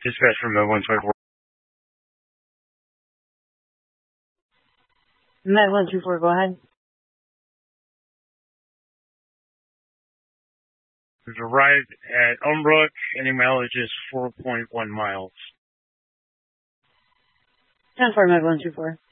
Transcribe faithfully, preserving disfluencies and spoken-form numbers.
Dispatch from Med one twenty-four. Med one two four, go ahead. We've arrived at Elmbrook, and the mileage is four point one miles. ten four, Med one two four.